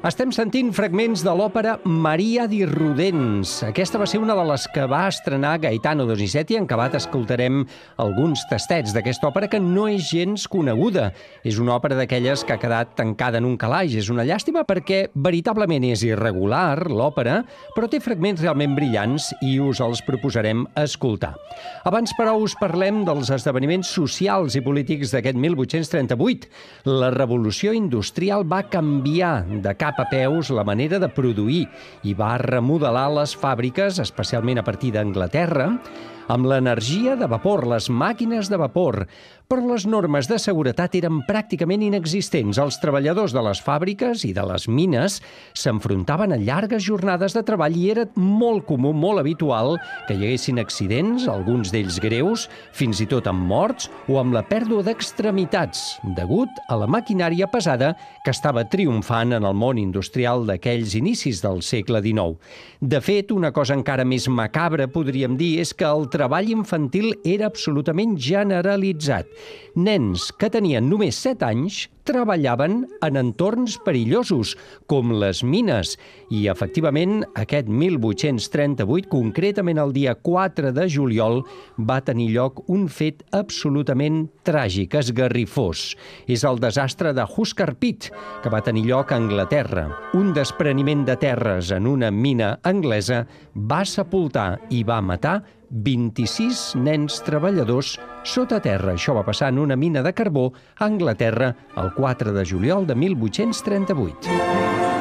Estem sentint fragments de l'òpera Maria di Rudens. Aquesta va ser una de les que va estrenar Gaetano Donizetti. En acabat escoltarem alguns tastets d'aquesta òpera que no és gens coneguda. És una òpera d'aquelles que ha quedat tancada en un calaix. És una llàstima perquè veritablement és irregular, l'òpera, però té fragments realment brillants i us els proposarem escoltar. Abans, però, us parlem dels esdeveniments socials i polítics d'aquest 1838. La revolució industrial va canviar de cap a peus la manera de produir i va remodelar les fàbriques, especialment a partir d'Anglaterra, amb l'energia de vapor, les màquines de vapor. Però les normes de seguretat eren pràcticament inexistents. Els treballadors de les fàbriques i de les mines s'enfrontaven a llargues jornades de treball i era molt comú, molt habitual, que hi haguessin accidents, alguns d'ells greus, fins i tot amb morts o amb la pèrdua d'extremitats, degut a la maquinària pesada que estava triomfant en el món industrial d'aquells inicis del segle XIX. De fet, una cosa encara més macabra, podríem dir, és que el treball infantil era absolutament generalitzat. Nens que tenien només 7 anys treballaven en entorns perillosos, com les mines. I, efectivament, aquest 1838, concretament el dia 4 de juliol, va tenir lloc un fet absolutament tràgic, esgarrifós. És el desastre de Huskar Pit, que va tenir lloc a Anglaterra. Un despreniment de terres en una mina anglesa va sepultar i va matar 26 nens treballadors sota terra. Això va passar en una mina de carbó a Anglaterra el 4 de juliol de 1838.